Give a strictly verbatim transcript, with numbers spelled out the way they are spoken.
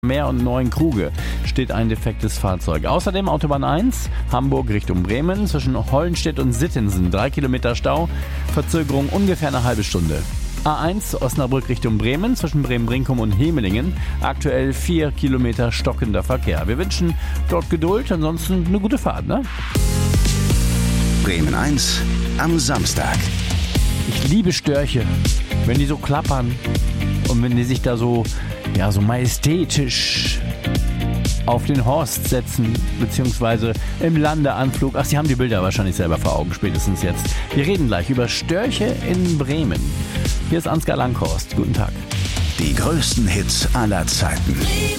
Meer und Neuenkruge steht ein defektes Fahrzeug. Außerdem Autobahn eins, Hamburg Richtung Bremen, zwischen Hollenstedt und Sittensen, drei Kilometer Stau, Verzögerung ungefähr eine halbe Stunde. A eins, Osnabrück Richtung Bremen, zwischen Bremen-Brinkum und Hemelingen, aktuell vier Kilometer stockender Verkehr. Wir wünschen dort Geduld, ansonsten eine gute Fahrt, ne? Bremen eins am Samstag. Ich liebe Störche, wenn die so klappern und wenn die sich da so, ja, so majestätisch auf den Horst setzen, beziehungsweise im Landeanflug. Ach, Sie haben die Bilder wahrscheinlich selber vor Augen, spätestens jetzt. Wir reden gleich über Störche in Bremen. Hier ist Ansgar Langhorst. Guten Tag. Die größten Hits aller Zeiten.